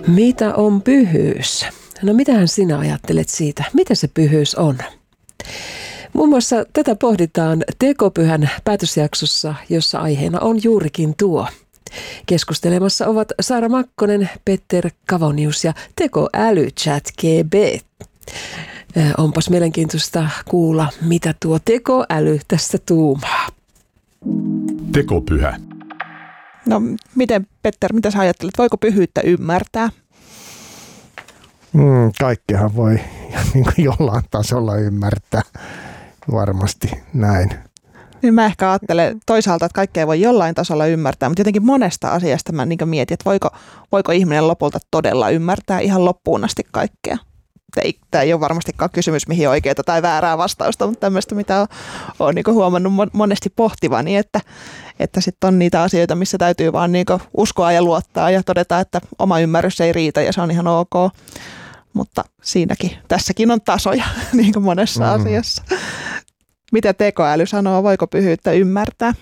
Mitä on pyhyys? No mitähän sinä ajattelet siitä? Mitä se pyhyys on? Muun muassa tätä pohditaan Tekopyhän päätösjaksossa, jossa aiheena on juurikin tuo. Keskustelemassa ovat Saara Makkonen, Petter Kavonius ja tekoäly ChatGPT. Onpas mielenkiintoista kuulla, mitä tuo tekoäly tästä tuumaa. Tekopyhä. No miten, Petter, mitä sä ajattelet? Voiko pyhyyttä ymmärtää? Kaikkeahan voi niin kuin jollain tasolla ymmärtää. Varmasti näin. Niin mä ehkä ajattelen toisaalta, että kaikkea voi jollain tasolla ymmärtää, mutta jotenkin monesta asiasta mä niin mietin, että voiko ihminen lopulta todella ymmärtää ihan loppuun asti kaikkea. Tämä ei ole varmastikaan kysymys, mihin oikeaa tai väärää vastausta, mutta tämmöistä, mitä olen niin huomannut monesti pohtivani, että sitten on niitä asioita, missä täytyy vaan niin uskoa ja luottaa ja todeta, että oma ymmärrys ei riitä ja se on ihan ok. Mutta tässäkin on tasoja niin kuin monessa asiassa. Mitä tekoäly sanoo, voiko pyhyyttä ymmärtää?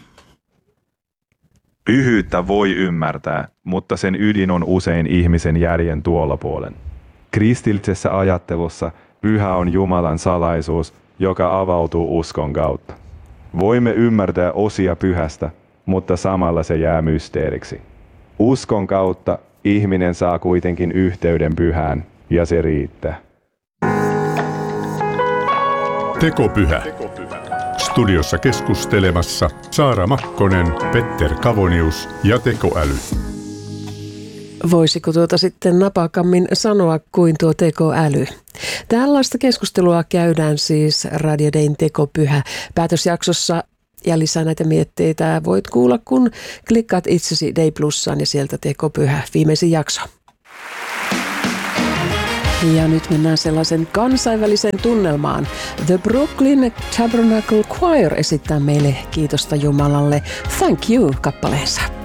Pyhyyttä voi ymmärtää, mutta sen ydin on usein ihmisen järjen tuolla puolen. Kristillisessä ajattelussa pyhä on Jumalan salaisuus, joka avautuu uskon kautta. Voimme ymmärtää osia pyhästä, mutta samalla se jää mysteeriksi. Uskon kautta ihminen saa kuitenkin yhteyden pyhään, ja se riittää. Tekopyhä. Studiossa keskustelemassa Saara Makkonen, Petter Kavonius ja tekoäly. Voisiko tuota sitten napakammin sanoa kuin tuo tekoäly? Tällaista keskustelua käydään siis Radio Dayn Tekopyhä päätösjaksossa. Ja lisää näitä mietteitä voit kuulla, kun klikkaat itsesi Day Plussaan ja sieltä Tekopyhä viimeisin jakso. Ja nyt mennään sellaisen kansainväliseen tunnelmaan. The Brooklyn Tabernacle Choir esittää meille kiitosta Jumalalle Thank You -kappaleensa.